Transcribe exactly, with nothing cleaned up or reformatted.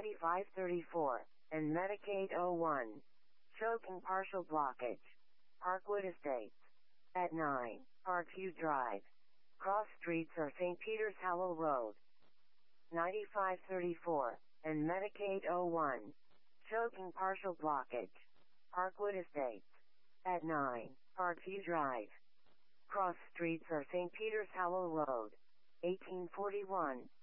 ninety-five thirty-four, and Medicaid oh one. Choking partial blockage. Parkwood Estates. At nine, Parkview Drive. Cross streets are Saint Peter's Hollow Road. ninety-five thirty-four, and Medicaid oh one. Choking partial blockage. Parkwood Estates. At nine, Parkview Drive. Cross streets are Saint Peter's Hollow Road. eighteen forty-one,